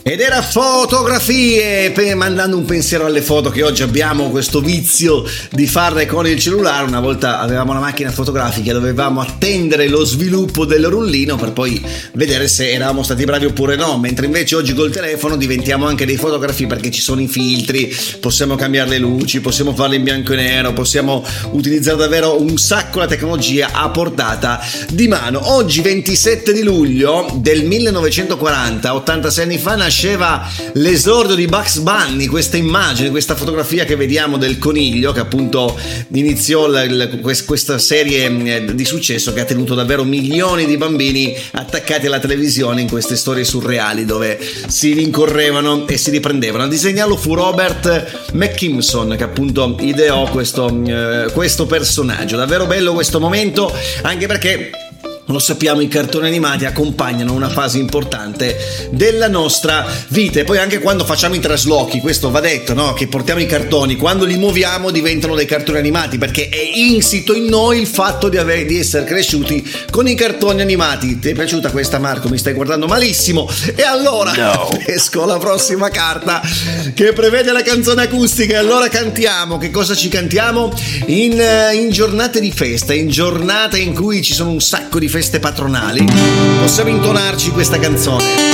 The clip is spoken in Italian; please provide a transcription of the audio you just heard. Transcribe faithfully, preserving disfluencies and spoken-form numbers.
Ed era Fotografie, mandando un pensiero alle foto, che oggi abbiamo questo vizio di farle con il cellulare. Una volta avevamo una macchina fotografica, dovevamo attendere lo sviluppo del rullino per poi vedere se eravamo stati bravi oppure no, mentre invece oggi col telefono diventiamo anche dei fotografi, perché ci sono i filtri, possiamo cambiare le luci, possiamo farle in bianco e nero, possiamo utilizzare davvero un sacco la tecnologia a portata di mano. Oggi ventisette di luglio del millenovecentoquaranta, ottantasei anni fa, nasceva l'esordio di Bugs Bunny, questa immagine, questa fotografia che vediamo del coniglio che appunto iniziò la, la, questa serie di successo che ha tenuto davvero milioni di bambini attaccati alla televisione in queste storie surreali dove si rincorrevano e si riprendevano. A disegnarlo fu Robert McKimson, che appunto ideò questo, eh, questo personaggio. Davvero bello questo momento, anche perché lo sappiamo, i cartoni animati accompagnano una fase importante della nostra vita. E poi anche quando facciamo i traslochi, questo va detto, no? Che portiamo i cartoni, quando li muoviamo diventano dei cartoni animati, perché è insito in noi il fatto di, avere, di essere cresciuti con i cartoni animati. Ti è piaciuta questa, Marco? Mi stai guardando malissimo. E allora no. Esco la prossima carta che prevede la canzone acustica, e allora cantiamo. Che cosa ci cantiamo? In, in giornate di festa, in giornate in cui ci sono un sacco di feste patronali, possiamo intonarci questa canzone.